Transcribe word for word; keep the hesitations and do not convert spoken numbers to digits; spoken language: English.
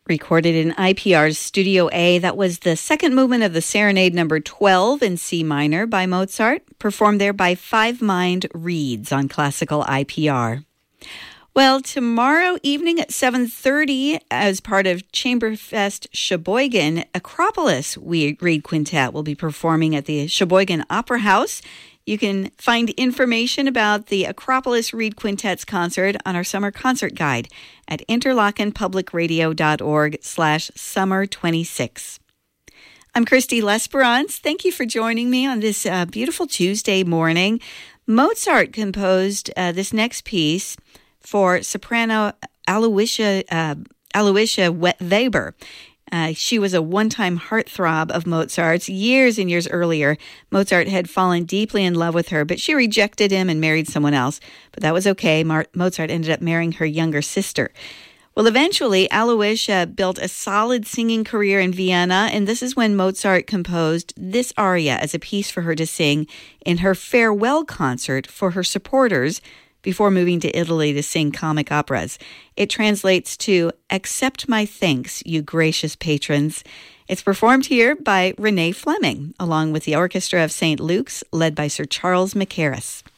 Recorded in I P R's Studio A, that was the second movement of the Serenade number twelve in C minor by Mozart, performed there by Five Mind Reeds on Classical I P R. Well, tomorrow evening at seven thirty, as part of Chamberfest Sheboygan, Acropolis Reed Quintet will be performing at the Sheboygan Opera House. You can find information about the Acropolis Reed Quintet's concert on our summer concert guide at interlockenpublicradio.org slash summer 26. I'm Christy Lesperance. Thank you for joining me on this uh, beautiful Tuesday morning. Mozart composed uh, this next piece for soprano Aloysia, uh, Aloysia Weber. Uh, she was a one-time heartthrob of Mozart's. Years and years earlier, Mozart had fallen deeply in love with her, but she rejected him and married someone else. But that was okay. Mar- Mozart ended up marrying her younger sister. Well, eventually, Aloysia built a solid singing career in Vienna, and this is when Mozart composed this aria as a piece for her to sing in her farewell concert for her supporters before moving to Italy to sing comic operas. It translates to, "Accept my thanks, you gracious patrons." It's performed here by Renee Fleming, along with the Orchestra of Saint Luke's, led by Sir Charles Mackerras.